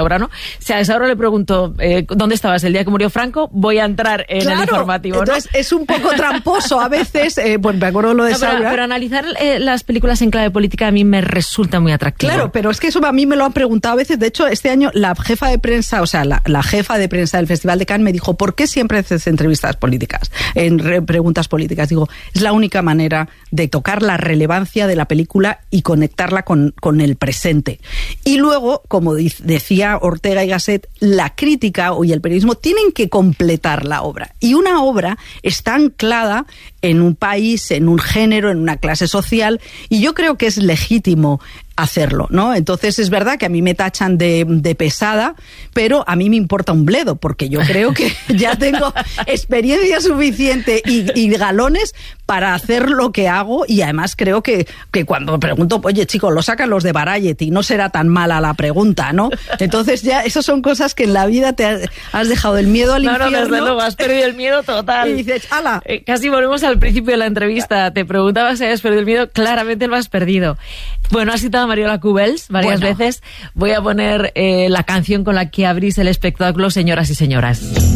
Isaura, ¿no? O sea, a Isaura le pregunto, ¿dónde estabas el día que murió Franco? Voy a entrar en el informativo, ¿no? Entonces es un poco tramposo a veces, pues me acuerdo lo de Isaura. Pero analizar las películas en clave política a mí me resulta muy atractivo. Claro, pero es que eso a mí me lo han preguntado a veces. De hecho, este año la jefa de prensa, o sea, la jefa de prensa del Festival de Cannes me dijo, ¿por qué siempre haces entrevistas políticas, preguntas políticas? Digo, es la única manera de tocar la relevancia de la película y conectarla con el presente. Y luego, como decía Ortega y Gasset, la crítica y el periodismo tienen que completar la obra. Y una obra está anclada en un país, en un género, en una clase social, y yo creo que es legítimo hacerlo, ¿no? Entonces es verdad que a mí me tachan de pesada, pero a mí me importa un bledo, porque yo creo que ya tengo experiencia suficiente y galones para hacer lo que hago, y además creo que cuando pregunto, oye chicos, lo sacan los de Variety, no será tan mala la pregunta, ¿no? Entonces ya, esas son cosas que en la vida te has dejado el miedo al infierno. No, desde luego, has perdido el miedo total. Y dices, ¡hala! Casi volvemos al principio de la entrevista. Te preguntaba si habías perdido el miedo, claramente lo has perdido. Bueno, has citado a Mariola Cubels varias veces. Voy a poner la canción con la que abrís el espectáculo, Señoras y Señoras.